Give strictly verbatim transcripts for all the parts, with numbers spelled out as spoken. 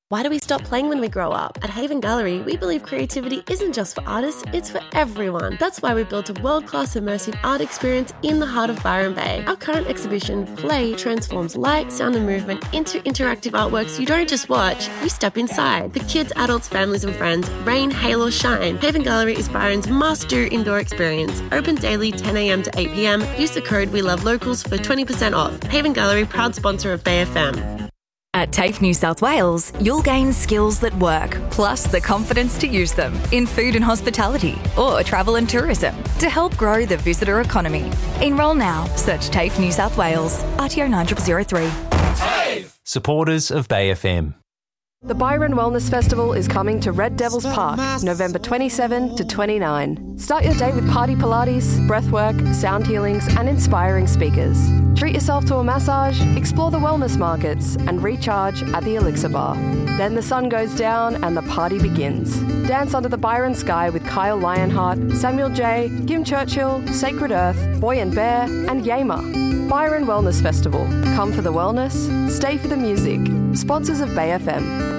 Why do we stop playing when we grow up? At Haven Gallery, we believe creativity isn't just for artists, it's for everyone. That's why we built a world-class immersive art experience in the heart of Byron Bay. Our current exhibition, Play, transforms light, sound and movement into interactive artworks you don't just watch, you step inside. For kids, adults, families and friends, rain, hail or shine, Haven Gallery is Byron's must-do indoor experience. Open daily ten a.m. to eight p.m. Use the code WeLoveLocals for twenty percent off. Haven Gallery, proud sponsor of Bay F M. At TAFE New South Wales, you'll gain skills that work, plus the confidence to use them in food and hospitality or travel and tourism to help grow the visitor economy. Enrol now. Search TAFE New South Wales. R T O nine zero zero three. TAFE! Supporters of Bay F M. The Byron Wellness Festival is coming to Red Devils Park, November twenty-seventh to twenty-ninth. Start your day with party Pilates, breathwork, sound healings and inspiring speakers. Treat yourself to a massage, explore the wellness markets and recharge at the Elixir Bar. Then the sun goes down and the party begins. Dance under the Byron sky with Kyle Lionheart, Samuel J, Kim Churchill, Sacred Earth, Boy and Bear and Yama. Byron Wellness Festival. Come for the wellness, stay for the music. Sponsors of Bay F M.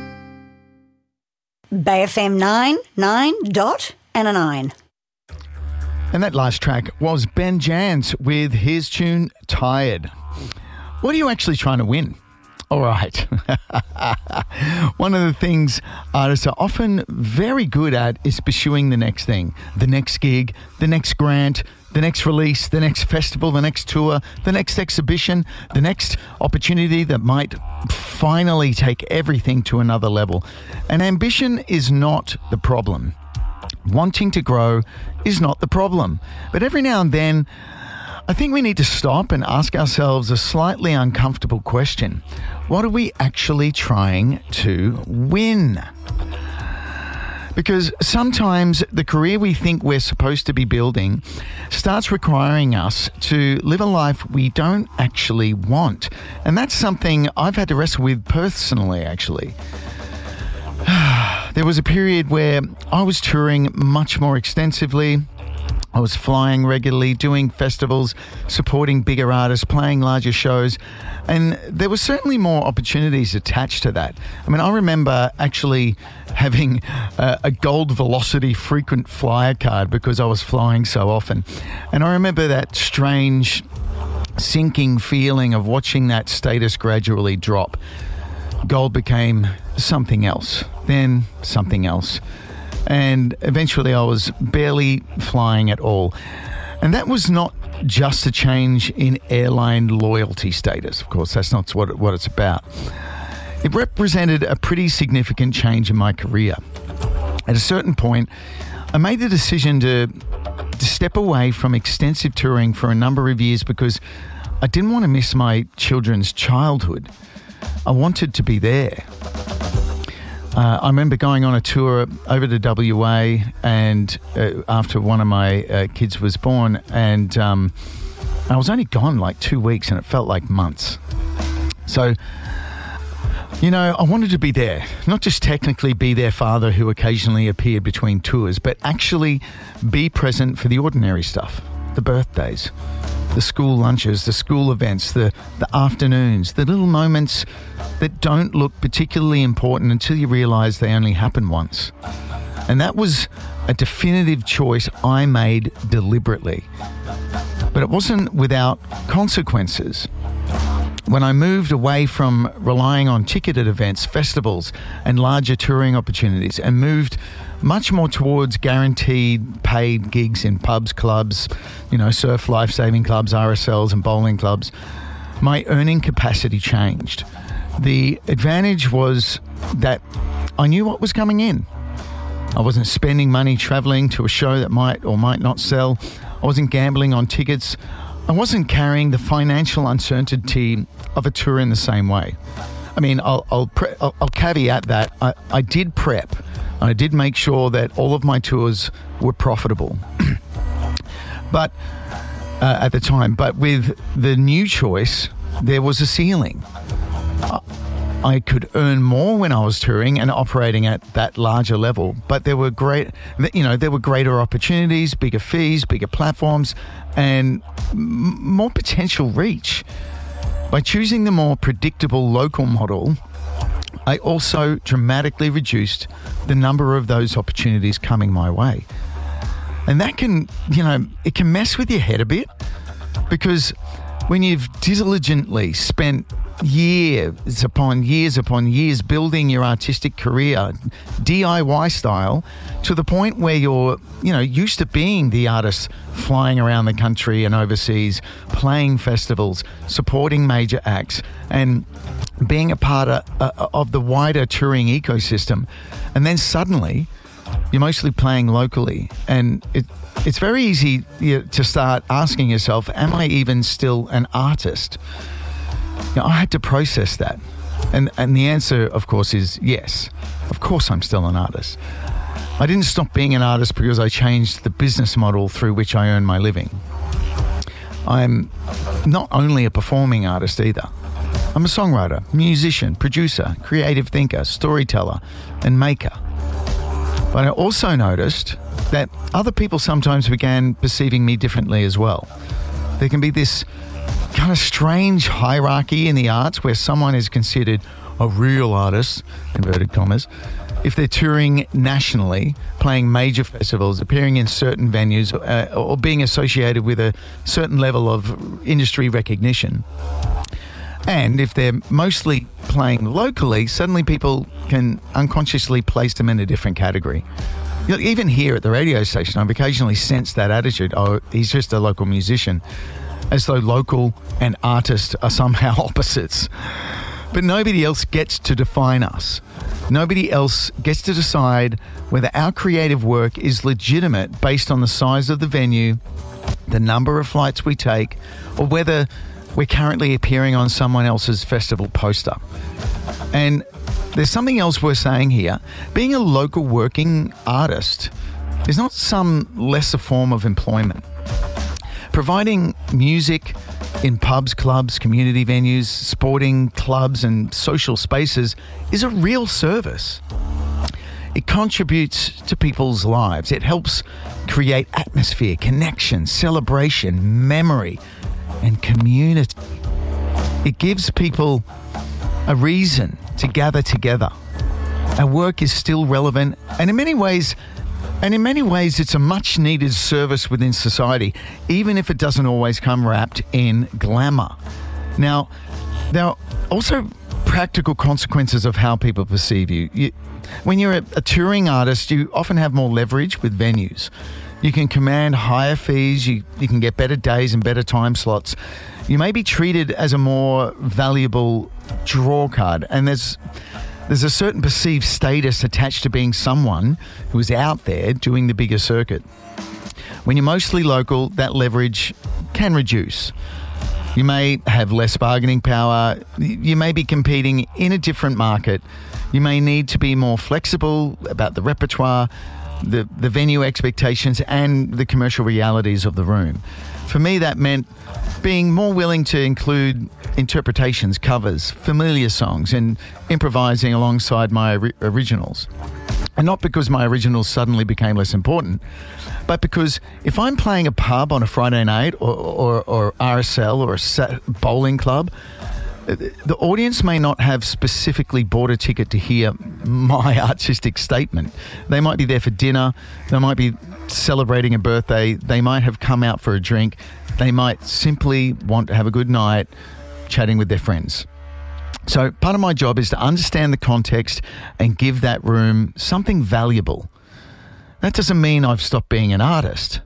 Bay F M nine, nine dot and a nine. And that last track was Ben Jans with his tune Tired. What are you actually trying to win? All right. One of the things artists are often very good at is pursuing the next thing, the next gig, the next grant, the next release, the next festival, the next tour, the next exhibition, the next opportunity that might finally take everything to another level. And ambition is not the problem. Wanting to grow is not the problem. But every now and then, I think we need to stop and ask ourselves a slightly uncomfortable question. What are we actually trying to win? Because sometimes the career we think we're supposed to be building starts requiring us to live a life we don't actually want. And that's something I've had to wrestle with personally, actually. There was a period where I was touring much more extensively. I was flying regularly, doing festivals, supporting bigger artists, playing larger shows, and there were certainly more opportunities attached to that. I mean, I remember actually having a, a gold velocity frequent flyer card because I was flying so often. And I remember that strange sinking feeling of watching that status gradually drop. Gold became something else, then something else. And eventually I was barely flying at all. And that was not just a change in airline loyalty status. Of course, that's not what, it, what it's about. It represented a pretty significant change in my career. At a certain point, I made the decision to, to step away from extensive touring for a number of years because I didn't want to miss my children's childhood. I wanted to be there. Uh, I remember going on a tour over to W A and uh, after one of my uh, kids was born, and um, I was only gone like two weeks and it felt like months. So, you know, I wanted to be there, not just technically be their father who occasionally appeared between tours, but actually be present for the ordinary stuff, the birthdays, the school lunches, the school events, the, the afternoons, the little moments that don't look particularly important until you realise they only happen once. And that was a definitive choice I made deliberately. But it wasn't without consequences. When I moved away from relying on ticketed events, festivals, and larger touring opportunities and moved much more towards guaranteed paid gigs in pubs, clubs, you know, surf life-saving clubs, R S Ls and bowling clubs, my earning capacity changed. The advantage was that I knew what was coming in. I wasn't spending money travelling to a show that might or might not sell. I wasn't gambling on tickets. I wasn't carrying the financial uncertainty of a tour in the same way. I mean, I'll I'll, pre- I'll, I'll caveat that. I, I did prep. I did make sure that all of my tours were profitable. but uh, at the time, but with the new choice, there was a ceiling. I could earn more when I was touring and operating at that larger level, but there were great, you know, there were greater opportunities, bigger fees, bigger platforms, and m- more potential reach. By choosing the more predictable local model, I also dramatically reduced the number of those opportunities coming my way. And that can, you know, it can mess with your head a bit, because when you've diligently spent years upon years upon years building your artistic career, D I Y style, to the point where you're, you know, used to being the artist flying around the country and overseas, playing festivals, supporting major acts, and being a part of, uh, of the wider touring ecosystem. And then suddenly, you're mostly playing locally. And it, it's very easy, you know, to start asking yourself, am I even still an artist? You know, I had to process that. And and the answer, of course, is yes. Of course I'm still an artist. I didn't stop being an artist because I changed the business model through which I earn my living. I'm not only a performing artist either. I'm a songwriter, musician, producer, creative thinker, storyteller, and maker. But I also noticed that other people sometimes began perceiving me differently as well. There can be this kind of strange hierarchy in the arts where someone is considered a real artist, inverted commas, if they're touring nationally, playing major festivals, appearing in certain venues, uh, or being associated with a certain level of industry recognition. And if they're mostly playing locally, suddenly people can unconsciously place them in a different category. You know, even here at the radio station, I've occasionally sensed that attitude, oh, he's just a local musician, as though local and artist are somehow opposites. But nobody else gets to define us. Nobody else gets to decide whether our creative work is legitimate based on the size of the venue, the number of flights we take, or whether we're currently appearing on someone else's festival poster. And there's something else we're saying here. Being a local working artist is not some lesser form of employment. Providing music in pubs, clubs, community venues, sporting clubs and social spaces is a real service. It contributes to people's lives. It helps create atmosphere, connection, celebration, memory, and community. It gives people a reason to gather together. Our work is still relevant, and in many ways, and in many ways, it's a much needed service within society, even if it doesn't always come wrapped in glamour. Now, there are also practical consequences of how people perceive you. you when you're a, a touring artist, you often have more leverage with venues. You can command higher fees, you, you can get better days and better time slots. You may be treated as a more valuable draw card, and there's there's a certain perceived status attached to being someone who is out there doing the bigger circuit. When you're mostly local, that leverage can reduce. You may have less bargaining power, you may be competing in a different market, you may need to be more flexible about the repertoire, the, the venue expectations and the commercial realities of the room. For me, that meant being more willing to include interpretations, covers, familiar songs, and improvising alongside my ori- originals. And not because my originals suddenly became less important, but because if I'm playing a pub on a Friday night or, or, or R S L or a bowling club, the audience may not have specifically bought a ticket to hear my artistic statement. They might be there for dinner. They might be celebrating a birthday. They might have come out for a drink. They might simply want to have a good night chatting with their friends. So part of my job is to understand the context and give that room something valuable. That doesn't mean I've stopped being an artist.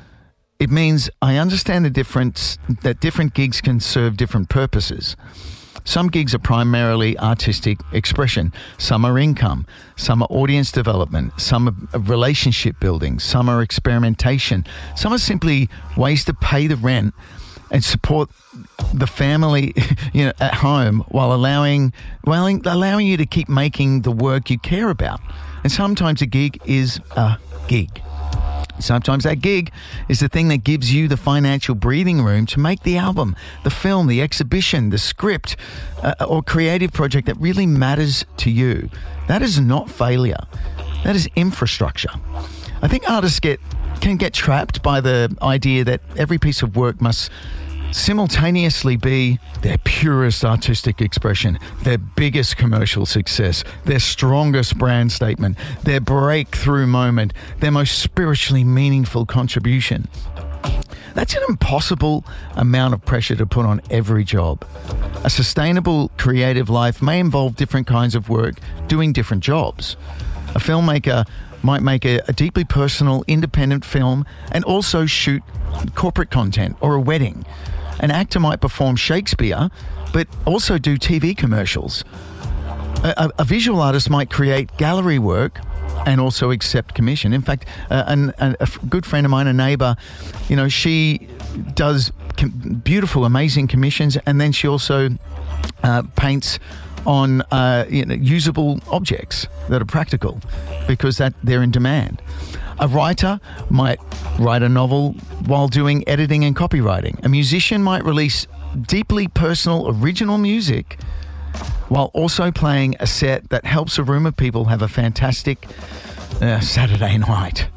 It means I understand the difference, that different gigs can serve different purposes. Some gigs are primarily artistic expression. Some are income. Some are audience development. Some are relationship building. Some are experimentation. Some are simply ways to pay the rent and support the family, you know, at home while allowing, while allowing you to keep making the work you care about. And sometimes a gig is a gig. Sometimes that gig is the thing that gives you the financial breathing room to make the album, the film, the exhibition, the script, uh, or creative project that really matters to you. That is not failure. That is infrastructure. I think artists get can get trapped by the idea that every piece of work must simultaneously be their purest artistic expression, their biggest commercial success, their strongest brand statement, their breakthrough moment, their most spiritually meaningful contribution. That's an impossible amount of pressure to put on every job. A sustainable creative life may involve different kinds of work, doing different jobs. A filmmaker might make a, a deeply personal, independent film and also shoot corporate content or a wedding. An actor might perform Shakespeare, but also do T V commercials. A, a, a visual artist might create gallery work and also accept commission. In fact, uh, an, an, a f- good friend of mine, a neighbour, you know, she does com- beautiful, amazing commissions, and then she also uh, paints on uh, you know, usable objects that are practical because that they're in demand. A writer might write a novel while doing editing and copywriting. A musician might release deeply personal, original music while also playing a set that helps a room of people have a fantastic uh, Saturday night.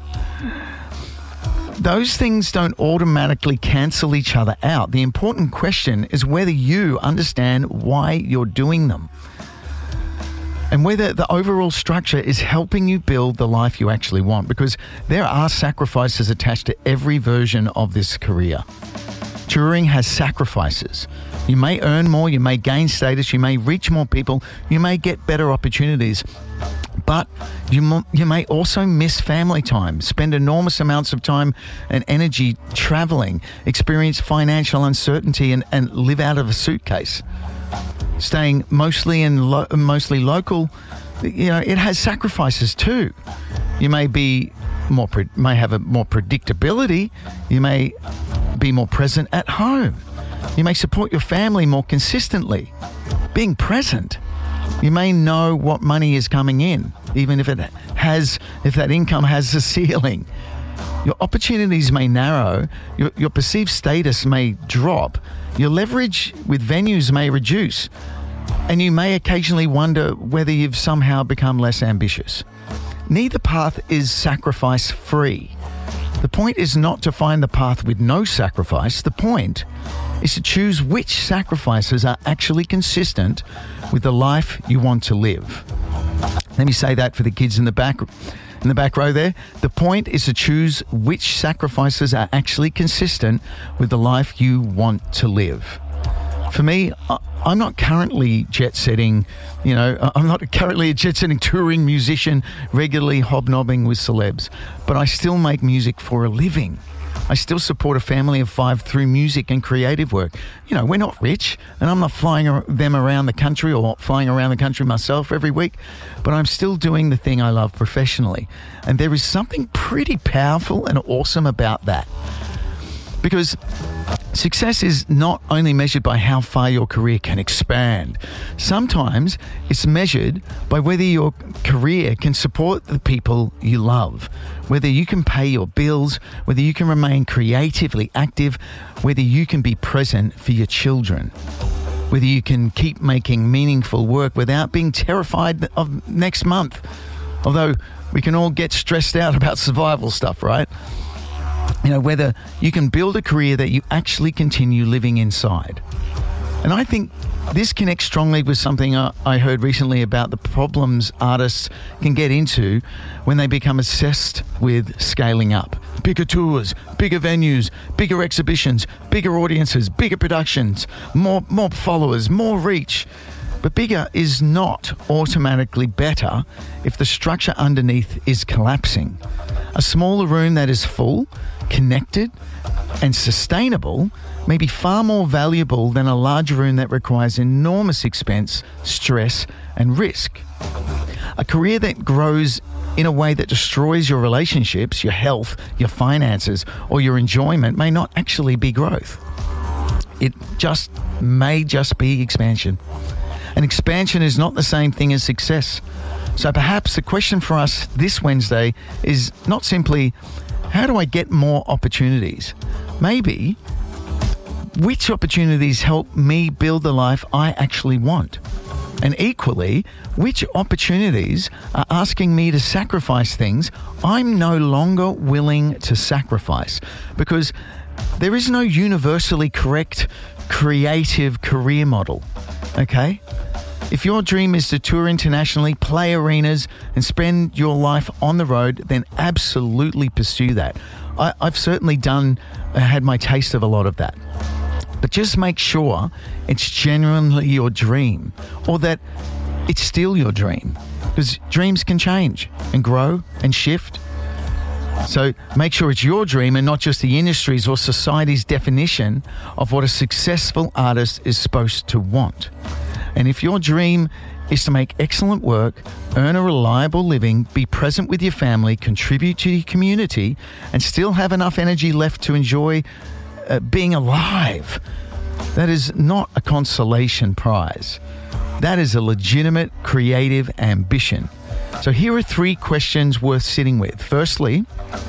Those things don't automatically cancel each other out. The important question is whether you understand why you're doing them and whether the overall structure is helping you build the life you actually want, because there are sacrifices attached to every version of this career. Touring has sacrifices. You may earn more, you may gain status, you may reach more people, you may get better opportunities, but you, mo- you may also miss family time, spend enormous amounts of time and energy traveling, experience financial uncertainty and, and live out of a suitcase. Staying mostly in lo- mostly local, you know, it has sacrifices too. You may be more pre- may have a more predictability. You may be more present at home. You may support your family more consistently. Being present, you may know what money is coming in, even if it has, if that income has a ceiling. Your opportunities may narrow. Your, your perceived status may drop. Your leverage with venues may reduce. And you may occasionally wonder whether you've somehow become less ambitious. Neither path is sacrifice-free. The point is not to find the path with no sacrifice. The point is to choose which sacrifices are actually consistent with the life you want to live. Let me say that for the kids in the back in the back row there. The point is to choose which sacrifices are actually consistent with the life you want to live. For me, I'm not currently jet-setting, you know, I'm not currently a jet-setting touring musician regularly hobnobbing with celebs, but I still make music for a living. I still support a family of five through music and creative work. You know, we're not rich, and I'm not flying them around the country or flying around the country myself every week, but I'm still doing the thing I love professionally. And there is something pretty powerful and awesome about that. Because success is not only measured by how far your career can expand. Sometimes it's measured by whether your career can support the people you love, whether you can pay your bills, whether you can remain creatively active, whether you can be present for your children, whether you can keep making meaningful work without being terrified of next month. Although we can all get stressed out about survival stuff, right? You know, whether you can build a career that you actually continue living inside. And I think this connects strongly with something I heard recently about the problems artists can get into when they become obsessed with scaling up. Bigger tours, bigger venues, bigger exhibitions, bigger audiences, bigger productions, more, more followers, more reach. But bigger is not automatically better if the structure underneath is collapsing. A smaller room that is full, connected, and sustainable may be far more valuable than a large room that requires enormous expense, stress, and risk. A career that grows in a way that destroys your relationships, your health, your finances, or your enjoyment may not actually be growth. It just may just be expansion. And expansion is not the same thing as success. So perhaps the question for us this Wednesday is not simply, how do I get more opportunities? Maybe, which opportunities help me build the life I actually want? And equally, which opportunities are asking me to sacrifice things I'm no longer willing to sacrifice? Because there is no universally correct creative career model, okay? If your dream is to tour internationally, play arenas, and spend your life on the road, then absolutely pursue that. I, I've certainly done, had my taste of a lot of that. But just make sure it's genuinely your dream, or that it's still your dream, because dreams can change and grow and shift. So make sure it's your dream and not just the industry's or society's definition of what a successful artist is supposed to want. And if your dream is to make excellent work, earn a reliable living, be present with your family, contribute to your community, and still have enough energy left to enjoy uh, being alive, that is not a consolation prize. That is a legitimate creative ambition. So here are three questions worth sitting with. Firstly,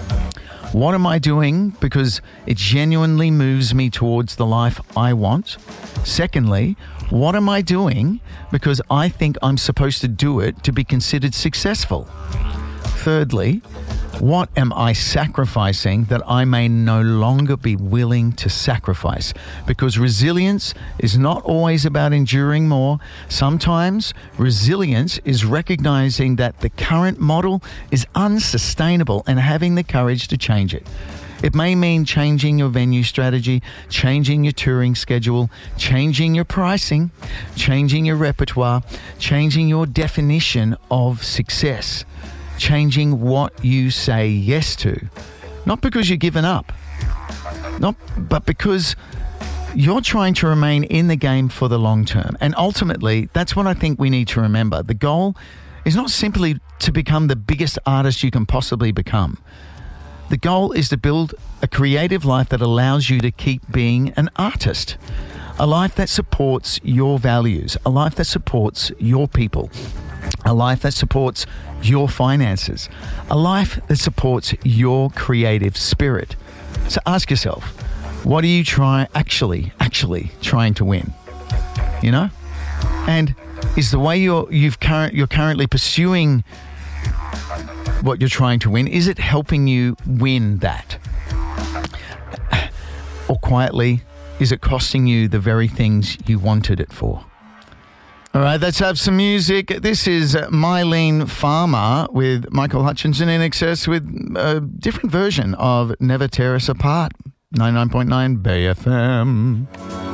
what am I doing because it genuinely moves me towards the life I want? Secondly, what am I doing because I think I'm supposed to do it to be considered successful? Thirdly, what am I sacrificing that I may no longer be willing to sacrifice? Because resilience is not always about enduring more. Sometimes resilience is recognizing that the current model is unsustainable and having the courage to change it. It may mean changing your venue strategy, changing your touring schedule, changing your pricing, changing your repertoire, changing your definition of success. Changing what you say yes to. Not because you're given up, not, but because you're trying to remain in the game for the long term. And ultimately, that's what I think we need to remember. The goal is not simply to become the biggest artist you can possibly become. The goal is to build a creative life that allows you to keep being an artist. A life that supports your values, a life that supports your people, a life that supports your finances, a life that supports your creative spirit. So ask yourself, what are you try actually, actually trying to win? You know? And is the way you're, you've current, you're currently pursuing what you're trying to win, is it helping you win that? Or quietly, is it costing you the very things you wanted it for? All right, let's have some music. This is Mylene Farmer with Michael Hutchinson in Excess with a different version of Never Tear Us Apart. ninety-nine point nine Bay F M.